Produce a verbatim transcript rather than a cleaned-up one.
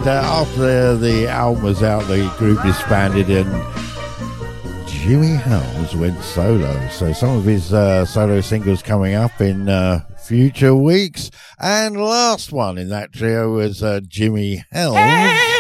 uh, after the album was out, the group disbanded and Jimmy Helms went solo. So some of his uh, solo singles coming up in uh, future weeks. And last one in that trio was uh, Jimmy Helms.